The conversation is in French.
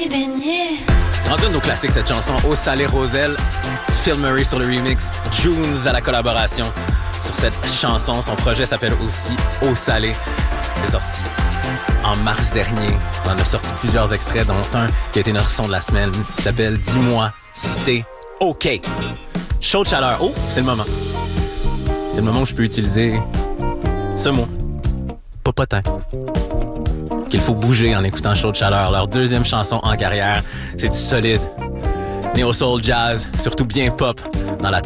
des beignets. C'est rendu un de nos classiques, cette chanson. Eau salée Roselle, Phil Murray sur le remix, Junes à la collaboration. Sur cette chanson, son projet s'appelle aussi Eau salée. Il est sorti en mars dernier. On en a sorti plusieurs extraits, dont un qui a été notre son de la semaine. Il s'appelle Dis-moi si t'es OK. Chaud de chaleur. Oh, c'est le moment. C'est le moment où je peux utiliser ce mot. Popotin. Qu'il faut bouger en écoutant Chaud de chaleur. Leur deuxième chanson en carrière, c'est du solide. Néo soul jazz, surtout bien pop, dans la